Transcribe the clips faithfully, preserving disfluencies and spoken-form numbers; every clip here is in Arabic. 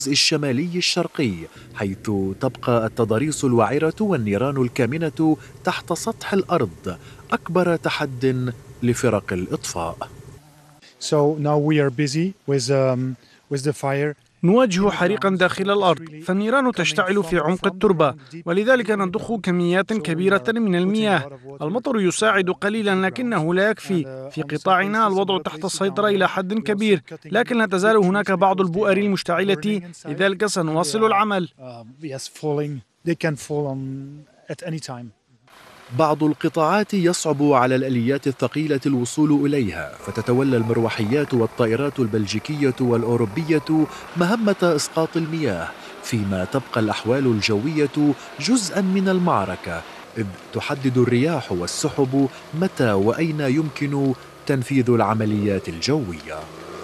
الشمالي الشرقي، حيث تبقى التضاريس الوعرة والنيران الكامنة تحت سطح الأرض أكبر تحد لفرق الإطفاء. So now we are busy with, um, with the fire. نواجه حريقا داخل الأرض، فالنيران تشتعل في عمق التربة، ولذلك نضخ كميات كبيرة من المياه. المطر يساعد قليلا لكنه لا يكفي. في قطاعنا الوضع تحت السيطرة إلى حد كبير، لكن لا تزال هناك بعض البؤر المشتعلة، لذلك سنواصل العمل. بعض القطاعات يصعب على الآليات الثقيلة الوصول إليها، فتتولى المروحيات والطائرات البلجيكية والأوروبية مهمة إسقاط المياه، فيما تبقى الأحوال الجوية جزءا من المعركة، إذ تحدد الرياح والسحب متى وأين يمكن تنفيذ العمليات الجوية.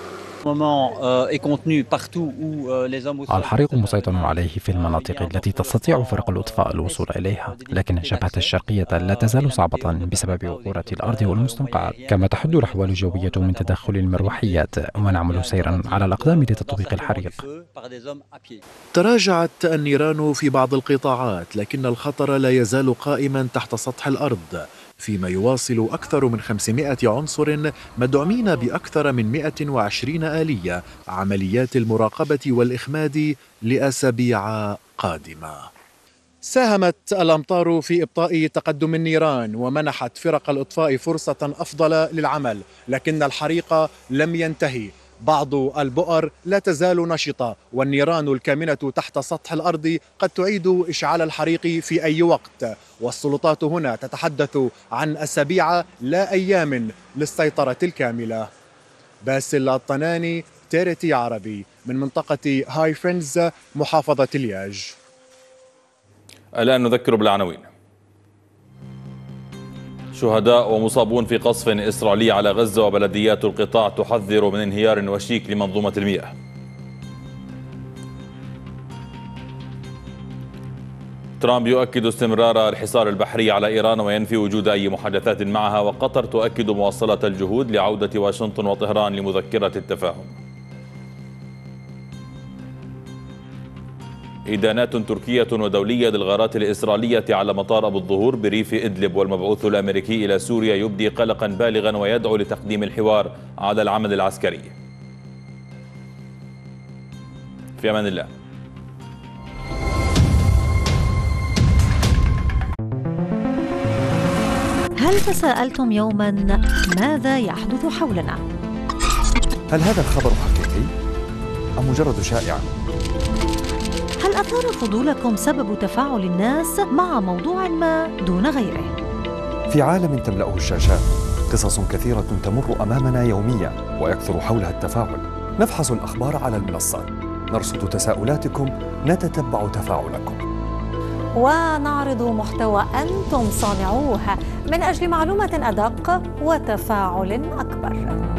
الحريق مسيطر عليه في المناطق التي تستطيع فرق الإطفاء الوصول إليها، لكن الجبهة الشرقية لا تزال صعبة بسبب وقورة الأرض والمستنقعات، كما تحد الأحوال الجوية من تدخل المروحيات، ونعمل سيرا على الأقدام لتطبيق الحريق. تراجعت النيران في بعض القطاعات، لكن الخطر لا يزال قائما تحت سطح الأرض، فيما يواصل أكثر من خمسمائة عنصر مدعومين بأكثر من مئة وعشرين آلية عمليات المراقبة والإخماد لأسابيع قادمة. ساهمت الأمطار في إبطاء تقدم النيران ومنحت فرق الإطفاء فرصة أفضل للعمل، لكن الحريق لم ينتهي. بعض البؤر لا تزال نشطة، والنيران الكامنة تحت سطح الأرض قد تعيد إشعال الحريق في أي وقت، والسلطات هنا تتحدث عن أسابيع لا أيام للسيطرة الكاملة. باسل الطناني، تيرتي عربي، من منطقة هاي فريندز، محافظة الياج. الآن نذكر بالعناوين. شهداء ومصابون في قصف إسرائيلي على غزة، وبلديات القطاع تحذر من انهيار وشيك لمنظومة المياه. ترامب يؤكد استمرار الحصار البحري على إيران وينفي وجود أي محادثات معها، وقطر تؤكد مواصلة الجهود لعودة واشنطن وطهران لمذكرة التفاهم. إدانات تركية ودولية للغارات الإسرائيلية على مطار أبو الظهور بريف إدلب، والمبعوث الأمريكي إلى سوريا يبدي قلقا بالغا ويدعو لتقديم الحوار على العمل العسكري. في أمان الله. هل تساءلتم يوما ماذا يحدث حولنا؟ هل هذا الخبر حقيقي أم مجرد شائعة؟ هل أثار فضولكم سبب تفاعل الناس مع موضوع ما دون غيره؟ في عالم تملأه الشاشات قصص كثيرة تمر أمامنا يوميا ويكثر حولها التفاعل. نفحص الأخبار على المنصات، نرصد تساؤلاتكم، نتتبع تفاعلكم، ونعرض محتوى أنتم صانعوه من أجل معلومة أدق وتفاعل أكبر.